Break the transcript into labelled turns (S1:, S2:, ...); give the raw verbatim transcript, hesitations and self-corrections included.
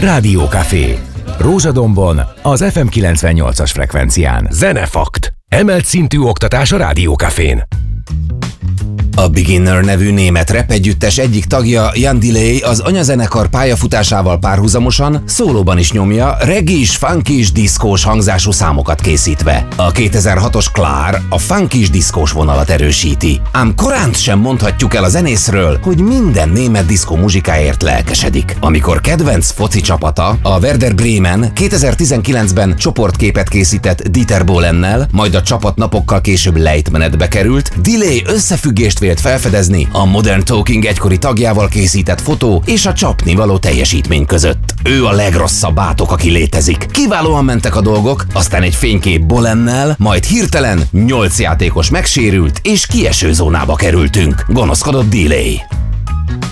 S1: Rádiókafé. Rózsadombon, az ef em kilencvennyolcas frekvencián.
S2: Zenefakt. Emelt szintű oktatás a Rádiókafén.
S3: A Beginner nevű német rap együttes egyik tagja, Jan Delay, az anyazenekar pályafutásával párhuzamosan szólóban is nyomja, reggae-s, funkis, diszkós hangzású számokat készítve. A kétezer-hatos Klar a funkis diszkós vonalat erősíti. Ám korán sem mondhatjuk el a zenészről, hogy minden német diszkó muzsikáért lelkesedik. Amikor kedvenc foci csapata, a Werder Bremen kétezer-tizenkilencben csoportképet készített Dieter Bohlennel, majd a csapat napokkal később lejtmenetbe került, Delay összefüggést vélt felfedezni a Modern Talking egykori tagjával készített fotó és a csapnivaló teljesítmény között. Ő a legrosszabb átok, aki létezik. Kiválóan mentek a dolgok, aztán egy fénykép Bohlennel, majd hirtelen nyolc játékos megsérült és kieső zónába kerültünk. Gonoszkodott Delay.